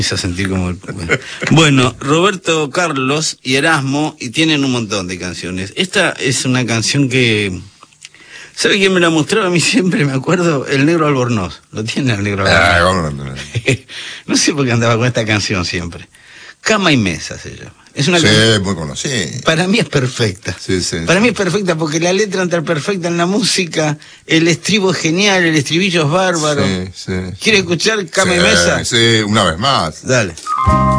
A sentir como bueno, Roberto Carlos y Erasmo, y tienen un montón de canciones. Esta es una canción que, ¿sabe quién me la mostraba a mí siempre? Me acuerdo, el Negro Albornoz. Lo tiene el Negro Albornoz. No sé por qué andaba con esta canción siempre. Cama y Mesa se llama. Es una canción muy conocida. Para mí es perfecta. Para mí es perfecta porque la letra entra perfecta en la música, el estribo es genial, el estribillo es bárbaro. ¿Quiere escuchar Cama y Mesa? Sí, una vez más. Dale.